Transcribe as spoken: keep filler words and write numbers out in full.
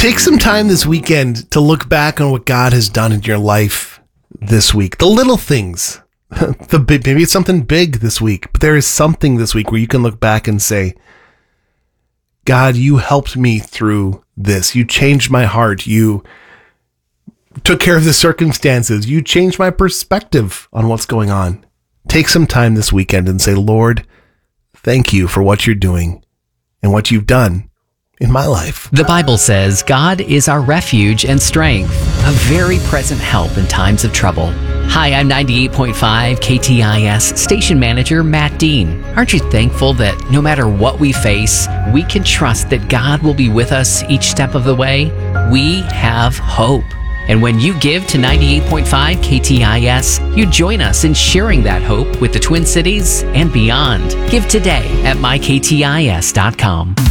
Take some time this weekend to look back on what God has done in your life this week. The little things. The big, maybe it's something big this week, but there is something this week where you can look back and say, God, you helped me through this. You changed my heart. You took care of the circumstances. You changed my perspective on what's going on. Take some time this weekend and say, Lord, thank you for what you're doing and what you've done in my life. The Bible says God is our refuge and strength, a very present help in times of trouble. Hi, I'm ninety-eight point five K T I S station manager Matt Dean. Aren't you thankful that no matter what we face, we can trust that God will be with us each step of the way? We have hope. And when you give to ninety-eight point five K T I S, you join us in sharing that hope with the Twin Cities and beyond. Give today at my k t i s dot com.